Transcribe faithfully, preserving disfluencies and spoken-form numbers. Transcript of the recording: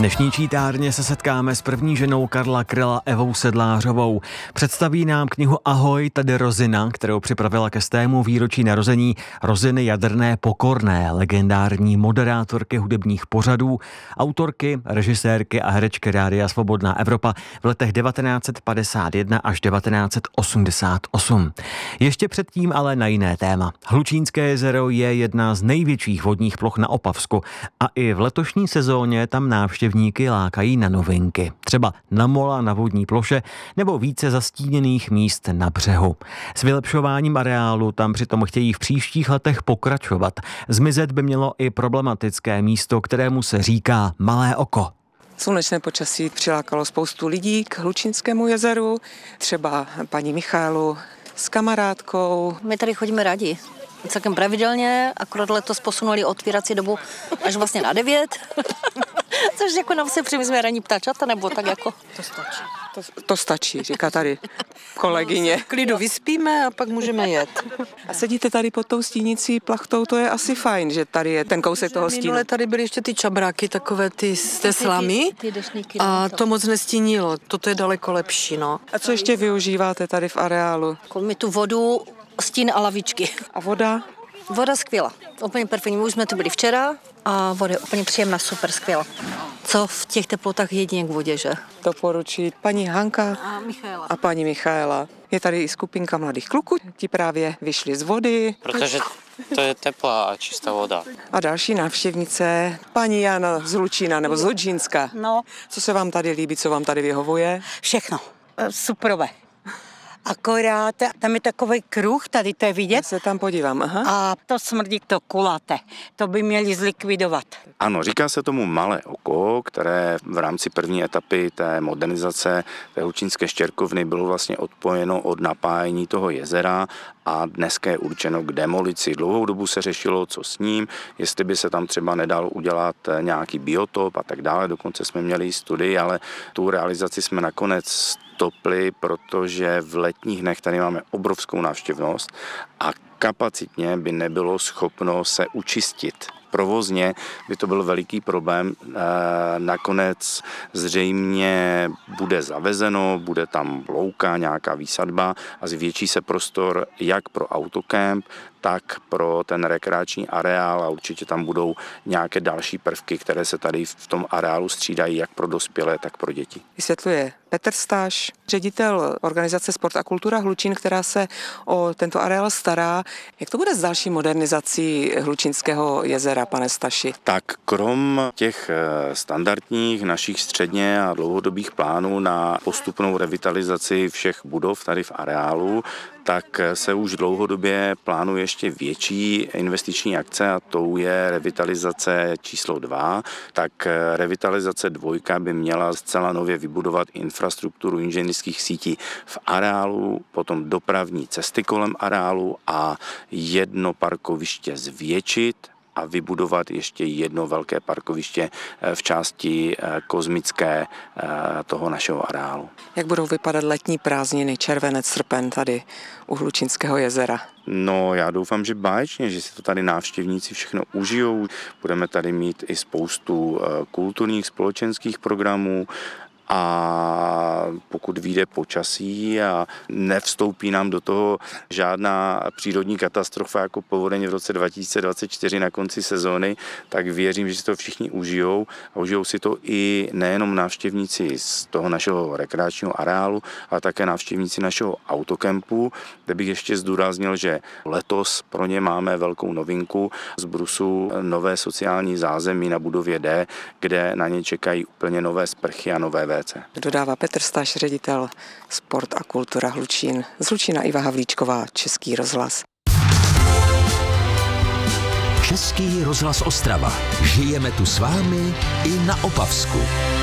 dnešní čítárně se setkáme s první ženou Karla Kryla, Evou Sedlářovou. Představí nám knihu Ahoj, tady Rozina, kterou připravila ke stému výročí narození Roziny Jadrné Pokorné, legendární moderátorky hudebních pořadů, autorky, režisérky a herečky Rádia Svobodná Evropa v letech devatenáct set padesát jedna až devatenáct set osmdesát osm. Ještě předtím ale na jiné téma. Hlučínské jezero je jedna z největších vodních ploch na Opavsku a i v letošní sezóně tam návštěvníky lákají na novinky. Třeba na mola na vodní ploše nebo více zastíněných míst na břehu. S vylepšováním areálu tam přitom chtějí v příštích letech pokračovat. Zmizet by mělo i problematické místo, kterému se říká Malé oko. Slunečné počasí přilákalo spoustu lidí k Hlučínskému jezeru, třeba paní Michálu s kamarádkou. My tady chodíme rádi. Celkem pravidelně, akorát letos posunuli otvírací dobu až vlastně na devět. Což jako nám se přemysme ranní ptačata, nebo tak jako... To stačí. To, to stačí, říká tady kolegyně. V klidu vyspíme a pak můžeme jet. A sedíte tady pod tou stínící plachtou, to je asi fajn, že tady je ten kousek toho stínu. Minule tady byly ještě ty čabráky, takové ty z té slamy ty, ty, ty a to moc nestínilo. Toto je daleko lepší, no. A co ještě využíváte tady v areálu? My tu vodu, stín a lavičky. A voda? Voda skvělá, úplně perfektní. My už jsme tu byli včera a voda je úplně příjemná, super, skvělá. Co v těch teplotách jedině k vodě, že? Doporučuji paní Hanka a, Michaela. a paní Michaela. Je tady i skupinka mladých kluků, ti právě vyšli z vody. Protože to je teplá a čistá voda. A další návštěvnice, paní Jana z Hlučína nebo z Hlučínska. No. Co se vám tady líbí, co vám tady vyhovuje? Všechno. Superové. Akorát tam je takový kruh, tady to je vidět. Já se tam podívám, aha. A to smrdí, to kulaté. To by měli zlikvidovat. Ano, říká se tomu Malé oko, které v rámci první etapy té modernizace té Hlučínské štěrkovny bylo vlastně odpojeno od napájení toho jezera a dneska je určeno k demolici. Dlouhou dobu se řešilo, co s ním, jestli by se tam třeba nedal udělat nějaký biotop a tak dále. Dokonce jsme měli i studii, ale tu realizaci jsme nakonec stopli, protože v letních dnech tady máme obrovskou návštěvnost a kapacitně by nebylo schopno se učistit. Provozně by to byl veliký problém. Nakonec zřejmě bude zavezeno, bude tam louka, nějaká výsadba a zvětší se prostor jak pro autokemp, tak pro ten rekreační areál a určitě tam budou nějaké další prvky, které se tady v tom areálu střídají jak pro dospělé, tak pro děti. Vysvětluje Petr Stáš, ředitel organizace Sport a kultura Hlučín, která se o tento areál stará. Jak to bude s další modernizací Hlučínského jezera, pane Staši? Tak krom těch standardních našich středně a dlouhodobých plánů na postupnou revitalizaci všech budov tady v areálu, tak se už dlouhodobě plánuje ještě větší investiční akce a tou je revitalizace číslo dva. Tak revitalizace dvojka by měla zcela nově vybudovat infrastrukturu inženýrských sítí v areálu, potom dopravní cesty kolem areálu a jedno parkoviště zvětšit a vybudovat ještě jedno velké parkoviště v části kozmické toho našeho areálu. Jak budou vypadat letní prázdniny, červenec, srpen tady u Hlučínského jezera? No, já doufám, že báječně, že si to tady návštěvníci všechno užijou. Budeme tady mít i spoustu kulturních, společenských programů. A pokud vyjde počasí a nevstoupí nám do toho žádná přírodní katastrofa jako povodeň v roce dva tisíce dvacet čtyři na konci sezóny, tak věřím, že si to všichni užijou a užijou si to i nejenom návštěvníci z toho našeho rekreačního areálu, ale také návštěvníci našeho autokempu, kde bych ještě zdůraznil, že letos pro ně máme velkou novinku z brusu nové sociální zázemí na budově D, kde na ně čekají úplně nové sprchy a nové vé cé. Dodává Petr Stáš, ředitel Sport a kultura Hlučín. Z Hlučína Iva Havlíčková, Český rozhlas. Český rozhlas Ostrava. Žijeme tu s vámi i na Opavsku.